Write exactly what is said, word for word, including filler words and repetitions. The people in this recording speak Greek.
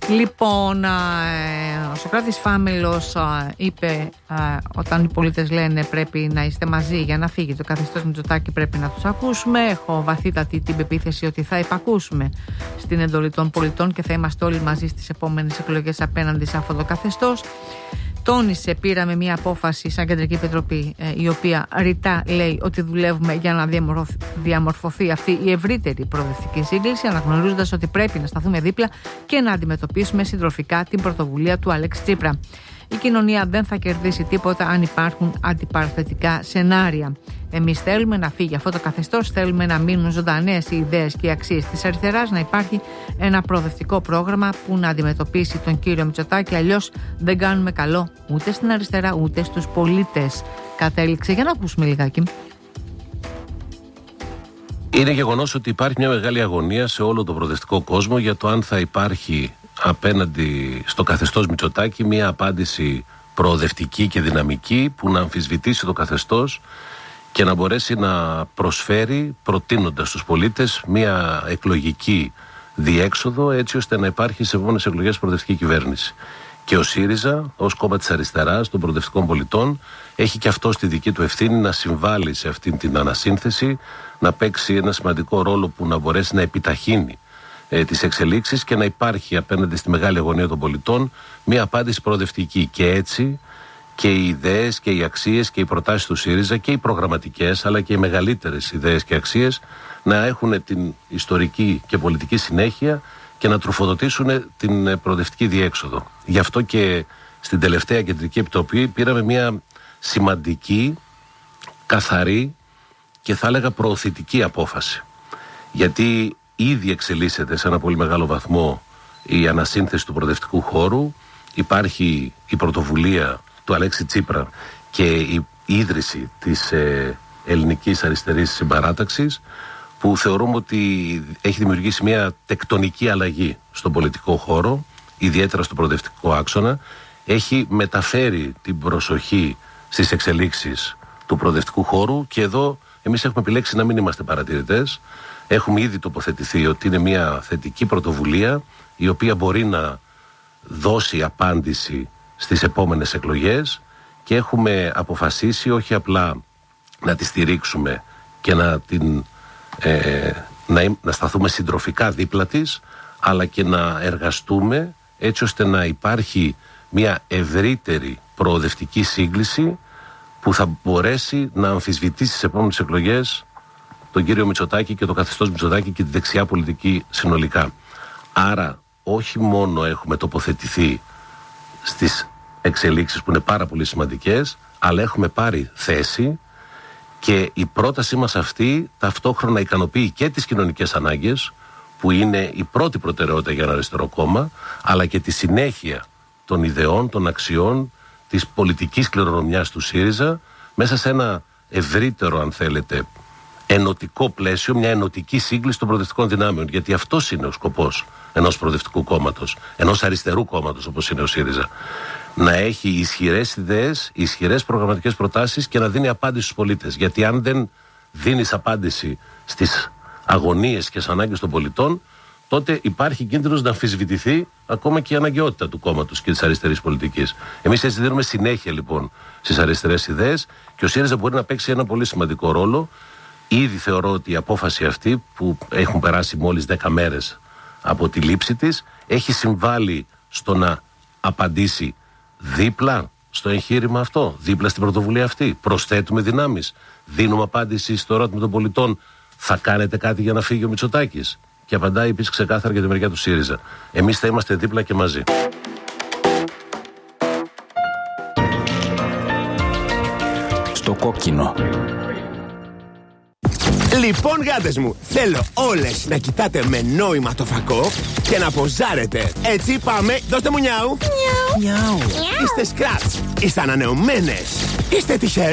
Λοιπόν, ε, ο Σωκράτης Φάμελος ε, είπε ε, όταν οι πολίτες λένε πρέπει να είστε μαζί για να φύγει το καθεστώς Μητσοτάκη, πρέπει να τους ακούσουμε. Έχω βαθύτατη την πεποίθηση ότι θα υπακούσουμε στην εντολή των πολιτών και θα είμαστε όλοι μαζί στις επόμενες εκλογές απέναντι σε αυτό το καθεστώς. Τόνισε, πήραμε μια απόφαση σαν Κεντρική Επιτροπή, ε, η οποία ρητά λέει ότι δουλεύουμε για να διαμορφωθεί αυτή η ευρύτερη προοδευτική σύγκληση, αναγνωρίζοντας ότι πρέπει να σταθούμε δίπλα και να αντιμετωπίσουμε συντροφικά την πρωτοβουλία του Αλέξη Τσίπρα. Η κοινωνία δεν θα κερδίσει τίποτα αν υπάρχουν αντιπαραθετικά σενάρια. Εμείς θέλουμε να φύγει αυτό το καθεστώς, θέλουμε να μείνουν ζωντανές οι ιδέες και οι αξίες της αριστεράς, να υπάρχει ένα προοδευτικό πρόγραμμα που να αντιμετωπίσει τον κύριο Μητσοτάκη. Αλλιώς δεν κάνουμε καλό ούτε στην αριστερά ούτε στους πολίτες. Κατέληξε. Για να ακούσουμε λιγάκι. Είναι γεγονός ότι υπάρχει μια μεγάλη αγωνία σε όλο τον προοδευτικό κόσμο για το αν θα υπάρχει απέναντι στο καθεστώς Μητσοτάκη μια απάντηση προοδευτική και δυναμική που να αμφισβητήσει το καθεστώς και να μπορέσει να προσφέρει, προτείνοντας στους πολίτες, μια εκλογική διέξοδο έτσι ώστε να υπάρχει σε επόμενες εκλογές προοδευτική κυβέρνηση. Και ο ΣΥΡΙΖΑ, ως κόμμα της αριστεράς των προοδευτικών πολιτών, έχει και αυτό στη δική του ευθύνη να συμβάλλει σε αυτήν την ανασύνθεση, να παίξει ένα σημαντικό ρόλο που να μπορέσει να επιταχύνει ε, τις εξελίξεις και να υπάρχει απέναντι στη μεγάλη αγωνία των πολιτών μια απάντηση προοδευτική. Και έτσι και οι ιδέες και οι αξίες και οι προτάσεις του ΣΥΡΙΖΑ και οι προγραμματικές αλλά και οι μεγαλύτερες ιδέες και αξίες να έχουν την ιστορική και πολιτική συνέχεια και να τροφοδοτήσουν την προοδευτική διέξοδο. Γι' αυτό και στην τελευταία Κεντρική Επιτροπή πήραμε μια σημαντική, καθαρή και θα έλεγα προωθητική απόφαση. Γιατί ήδη εξελίσσεται σε ένα πολύ μεγάλο βαθμό η ανασύνθεση του προοδευτικού χώρου. Υπάρχει η πρωτοβουλία του Αλέξη Τσίπρα και η ίδρυση της ε, ελληνικής αριστερής συμπαράταξης, που θεωρούμε ότι έχει δημιουργήσει μια τεκτονική αλλαγή στον πολιτικό χώρο, ιδιαίτερα στον προοδευτικό άξονα. Έχει μεταφέρει την προσοχή στις εξελίξεις του προοδευτικού χώρου και εδώ εμείς έχουμε επιλέξει να μην είμαστε παρατηρητές. Έχουμε ήδη τοποθετηθεί ότι είναι μια θετική πρωτοβουλία η οποία μπορεί να δώσει απάντηση στις επόμενες εκλογές και έχουμε αποφασίσει όχι απλά να τη στηρίξουμε και να, την, ε, να, να σταθούμε συντροφικά δίπλα της, αλλά και να εργαστούμε έτσι ώστε να υπάρχει μια ευρύτερη προοδευτική σύγκληση που θα μπορέσει να αμφισβητήσει στις επόμενες εκλογές τον κύριο Μητσοτάκη και το καθεστώς Μητσοτάκη και τη δεξιά πολιτική συνολικά. Άρα όχι μόνο έχουμε τοποθετηθεί στις εξελίξεις που είναι πάρα πολύ σημαντικές, αλλά έχουμε πάρει θέση και η πρότασή μας αυτή ταυτόχρονα ικανοποιεί και τις κοινωνικές ανάγκες, που είναι η πρώτη προτεραιότητα για ένα αριστερό κόμμα, αλλά και τη συνέχεια των ιδεών, των αξιών, της πολιτικής κληρονομιάς του ΣΥΡΙΖΑ μέσα σε ένα ευρύτερο, αν θέλετε, ενωτικό πλαίσιο, μια ενωτική σύγκληση των προοδευτικών δυνάμεων. Γιατί αυτός είναι ο σκοπός ενός προοδευτικού κόμματος, ενός αριστερού κόμματος όπως είναι ο ΣΥΡΙΖΑ. Να έχει ισχυρές ιδέες, ισχυρές προγραμματικές προτάσεις και να δίνει απάντηση στους πολίτες. Γιατί αν δεν δίνεις απάντηση στις αγωνίες και στις ανάγκες των πολιτών, τότε υπάρχει κίνδυνος να αμφισβητηθεί ακόμα και η αναγκαιότητα του κόμματος και της αριστερής πολιτικής. Εμείς έτσι δίνουμε συνέχεια λοιπόν στις αριστερές ιδέες και ο ΣΥΡΙΖΑ μπορεί να παίξει ένα πολύ σημαντικό ρόλο. Ήδη θεωρώ ότι η απόφαση αυτή, που έχουν περάσει μόλις δέκα μέρες από τη λήψη της, έχει συμβάλει στο να απαντήσει δίπλα στο εγχείρημα αυτό, δίπλα στην πρωτοβουλία αυτή. Προσθέτουμε δυνάμεις, δίνουμε απάντηση στο ερώτημα των πολιτών, θα κάνετε κάτι για να φύγει ο Μητσοτάκης? Και απαντάει επίσης ξεκάθαρα για τη μεριά του ΣΥΡΙΖΑ. Εμείς θα είμαστε δίπλα και μαζί. Στο κόκκινο. Λοιπόν, γάτες μου, θέλω όλες να κοιτάτε με νόημα το φακό και να ποζάρετε. Έτσι πάμε, δώστε μου νιάου. Νιάου. Νιάου. Είστε σκράτς, είστε ανανεωμένες, είστε τυχεροί.